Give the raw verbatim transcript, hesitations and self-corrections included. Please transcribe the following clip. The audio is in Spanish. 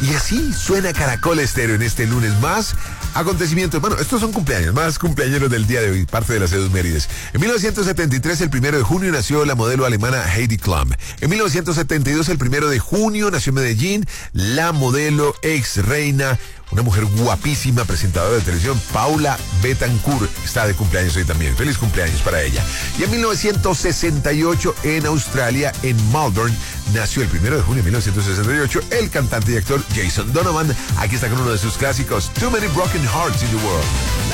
Y así suena Caracol Estéreo en este lunes más. Acontecimientos, bueno, estos son cumpleaños, más cumpleañeros del día de hoy, parte de las efemérides. En mil novecientos setenta y tres, el primero de junio, nació la modelo alemana Heidi Klum. En mil novecientos setenta y dos, el primero de junio, nació en Medellín la modelo ex reina, una mujer guapísima, presentadora de televisión, Paula Betancourt. Está de cumpleaños hoy también. Feliz cumpleaños para ella. Y en mil novecientos sesenta y ocho, en Australia, en Melbourne, nació el primero de junio de mil novecientos sesenta y ocho el cantante y actor Jason Donovan. Aquí está con uno de sus clásicos, Too Many Broken Hearts in the World.